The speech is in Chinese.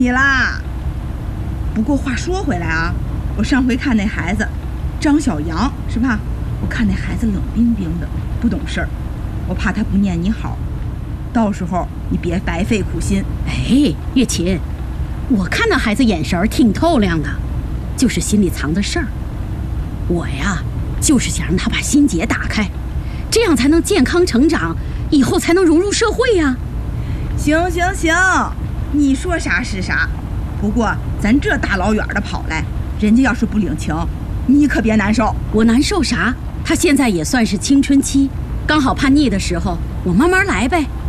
你啦。不过话说回来啊，我上回看那孩子张小阳是吧？我看那孩子冷冰冰的，不懂事儿，我怕他不念你好，到时候你别白费苦心。 哎，月琴，我看那孩子眼神挺透亮的，就是心里藏着事儿。我呀，就是想让他把心结打开，这样才能健康成长，以后才能融入社会呀。 行，你说啥是啥。不过咱这大老远的跑来，人家要是不领情，你可别难受。 我难受啥？他现在也算是青春期，刚好叛逆的时候，我慢慢来呗。